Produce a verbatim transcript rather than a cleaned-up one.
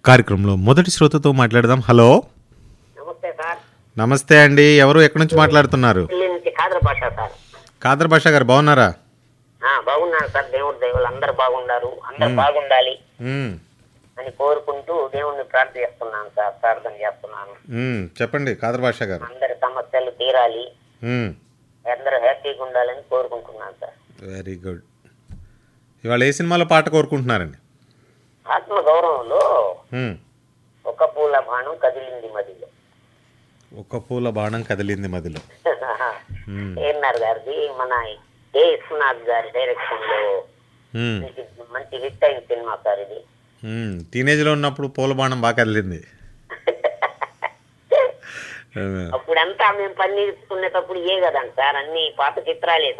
కార్యక్రమంలో మొదటి శ్రోతతో మాట్లాడదాం. హలో, నమస్తే సార్. నమస్తే అండి. ఎవరు, ఎక్కడి నుంచి మాట్లాడుతున్నారు? ఢిల్లీ నుంచి ఖాదర్ భాష సార్. ఖాదర్ భాషా గారు బాగున్నారా? ఆ, బాగున్నాను సార్. దేవుడి దైవాలు అందరు బాగున్నారు, అందరు బాగుండాలి మ్మ్. అని కోరుకుంటూ దేవుణ్ణి ప్రార్థిస్తున్నాను సార్, ప్రార్థన చేస్తున్నాను. మ్మ్. చెప్పండి ఖాదర్ భాషా గారు. అందరి సమస్యలు తీరాలి, మ్మ్. అందరూ హ్యాపీగా ఉండాలని కోరుకుంటున్నాను సార్. Very good. ఇవాళ ఏ సినిమాలో పాట కోరుకుంటున్నారండి? ఆత్మ గౌరవంలో మ్మ్. ఒక పూల బాణం కదిలింది మదిలో. ఒక పూల బాణం కదిలింది మదిలో. మ్మ్. ఏఎన్ఆర్ గారిది, మన ఏ విశ్వనాథ్ గారి డైరెక్షన్ లో మ్మ్. మంచి మంచి హిట్ అయిన సినిమా సార్ ఇది. మ్మ్. టీనేజ్లో ఉన్నప్పుడు పూల బాణం బాగా కదిలింది. అప్పుడంతా మేము పని నేర్చుకునేటప్పుడు ఏ కదండి సార్, అన్ని పాత చిత్రాలే